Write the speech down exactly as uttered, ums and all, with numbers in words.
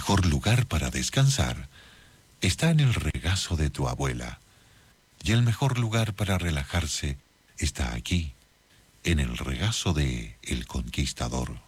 mejor lugar para descansar está en el regazo de tu abuela. Y el mejor lugar para relajarse está aquí, en el regazo de El Conquistador.